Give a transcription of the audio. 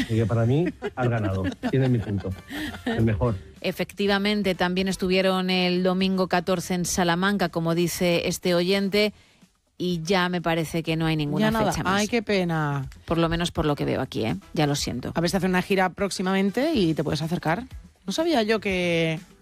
Así que para mí has ganado, tienes mi punto, el mejor. Efectivamente, también estuvieron el domingo 14 en Salamanca, como dice este oyente, y ya me parece que no hay ninguna fecha más. Ay, qué pena. Por lo menos por lo que veo aquí, ya lo siento. A ver si hace una gira próximamente y te puedes acercar. No sabía yo que